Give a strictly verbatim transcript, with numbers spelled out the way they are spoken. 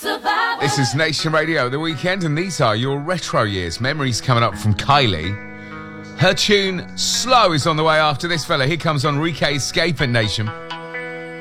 This is Nation Radio, The Weekend, and these are your retro years. Memories coming up from Kylie. Her tune, Slow, is on the way after this fella. Here comes Enrique Escape at Nation.